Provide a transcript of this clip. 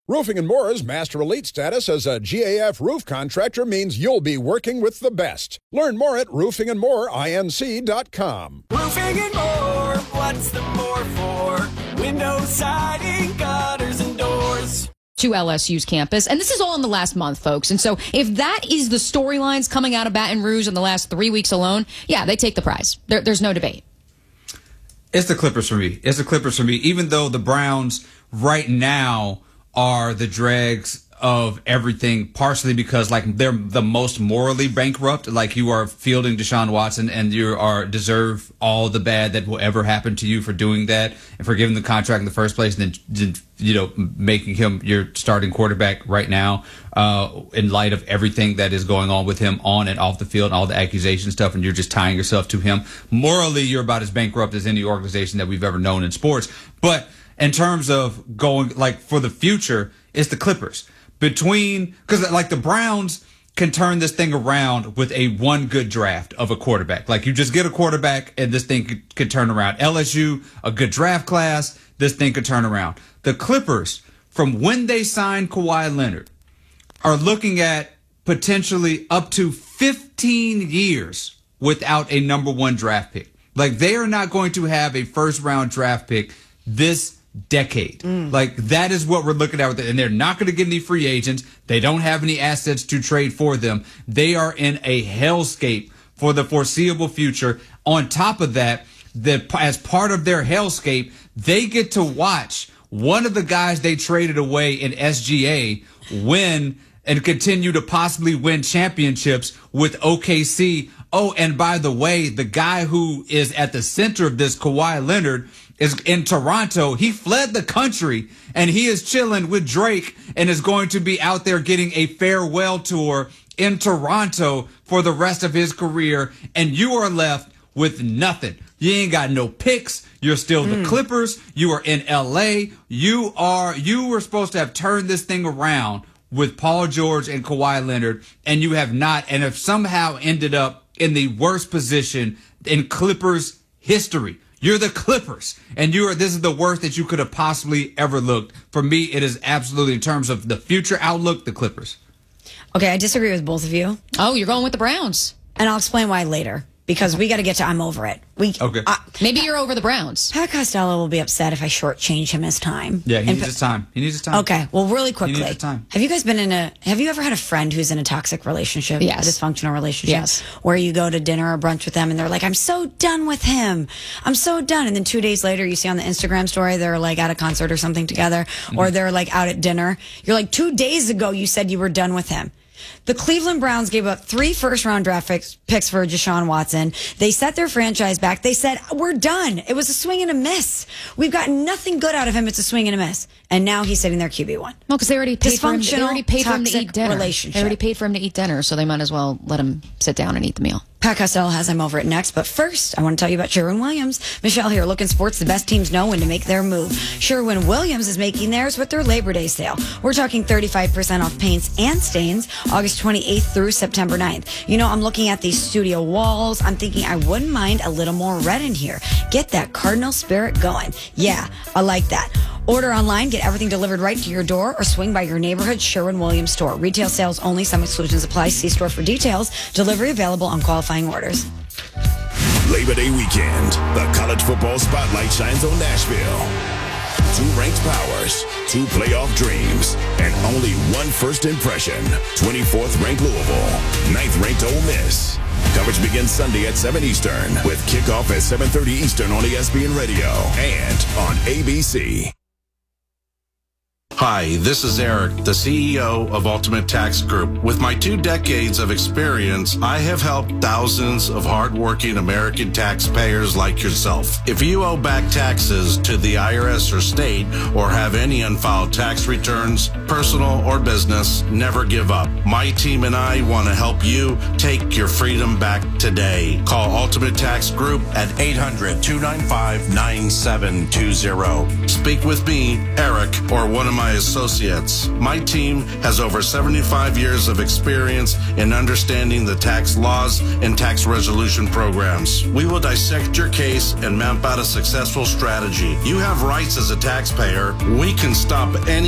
Roofing & More's Master Elite status as a GAF roof contractor means you'll be working with the best. Learn more at roofingandmoreinc.com. Roofing & More, what's the more for? Windows, siding, gutters, and doors. To LSU's campus. And this is all in the last month, folks. And so if that is the storylines coming out of Baton Rouge in the last 3 weeks alone, yeah, they take the prize. There's no debate. It's the Clippers for me. It's the Clippers for me. Even though the Browns right now are the dregs of everything, partially because like they're the most morally bankrupt. Like you are fielding Deshaun Watson and you deserve all the bad that will ever happen to you for doing that and for giving the contract in the first place and then making him your starting quarterback right now in light of everything that is going on with him on and off the field and all the accusation stuff, and you're just tying yourself to him. Morally, you're about as bankrupt as any organization that we've ever known in sports. But in terms of going like for the future, it's the Clippers. Because like the Browns can turn this thing around with a one good draft of a quarterback. Like you just get a quarterback and this thing could turn around. LSU, a good draft class, this thing could turn around. The Clippers, from when they signed Kawhi Leonard, are looking at potentially up to 15 years without a number one draft pick. Like they are not going to have a first round draft pick this decade. Like that is what we're looking at with it. And they're not going to get any free agents. They don't have any assets to trade for them. They are in a hellscape for the foreseeable future. On top of that, as part of their hellscape, they get to watch one of the guys they traded away in SGA win and continue to possibly win championships with OKC. Oh, and by the way, the guy who is at the center of this, Kawhi Leonard, is in Toronto. He fled the country and he is chilling with Drake and is going to be out there getting a farewell tour in Toronto for the rest of his career. And you are left with nothing. You ain't got no picks. You're still the Clippers. You are in LA. You were supposed to have turned this thing around with Paul George and Kawhi Leonard, and you have not, and have somehow ended up in the worst position in Clippers history. You're the Clippers, and this is the worst that you could have possibly ever looked. For me, it is absolutely, in terms of the future outlook, the Clippers. Okay, I disagree with both of you. Oh, you're going with the Browns. And I'll explain why later, because we got to get to I'm over it. Okay. Maybe you're over the Browns. Pat Costello will be upset if I shortchange him his time. Yeah, he needs his time. Okay, well, really quickly. He needs his time. Have you guys have you ever had a friend who's in a toxic relationship? Yes. A dysfunctional relationship? Yes. Where you go to dinner or brunch with them and they're like, I'm so done with him. I'm so done. And then 2 days later, you see on the Instagram story, they're like at a concert or something together, or they're like out at dinner. You're like, 2 days ago, you said you were done with him. The Cleveland Browns gave up 3 first-round draft picks for Deshaun Watson. They set their franchise back. They said, we're done. It was a swing and a miss. We've got nothing good out of him. It's a swing and a miss. And now he's sitting there QB1. No, because they already paid for him. They already paid for him to eat dinner. Relationship. They already paid for him to eat dinner, so they might as well let him sit down and eat the meal. Pat Costello has I'm over it next, but first, I want to tell you about Sherwin-Williams. Michelle here, Looking Sports, the best teams know when to make their move. Sherwin-Williams is making theirs with their Labor Day sale. We're talking 35% off paints and stains, August 28th through September 9th. You know, I'm looking at these studio walls. I'm thinking I wouldn't mind a little more red in here. Get that Cardinal spirit going. Yeah, I like that. Order online, get everything delivered right to your door, or swing by your neighborhood Sherwin-Williams store. Retail sales only. Some exclusions apply. See store for details. Delivery available on qualifying orders. Labor Day weekend, the college football spotlight shines on Nashville. 2 ranked powers, 2 playoff dreams, and only one first impression. 24th ranked Louisville, 9th ranked Ole Miss. Coverage begins Sunday at 7 Eastern with kickoff at 7:30 Eastern on ESPN Radio and on ABC. Hi, this is Eric, the CEO of Ultimate Tax Group. With my 2 decades of experience, I have helped thousands of hardworking American taxpayers like yourself. If you owe back taxes to the IRS or state, or have any unfiled tax returns, personal or business, never give up. My team and I want to help you take your freedom back today. Call Ultimate Tax Group at 800-295-9720. Speak with me, Eric, or one of my associates. My team has over 75 years of experience in understanding the tax laws and tax resolution programs. We will dissect your case and map out a successful strategy. You have rights as a taxpayer. We can stop any